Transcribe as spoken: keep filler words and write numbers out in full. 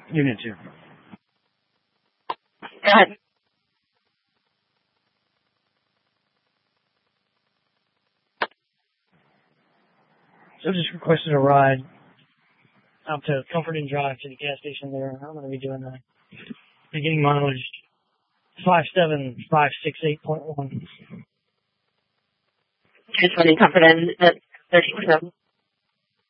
Unit two. Go ahead. So just requested a ride out to Comfort and Drive to the gas station there. I'm going to be doing the beginning mileage five seven five six eight point one. Just running Comfort Inn at thirty percent.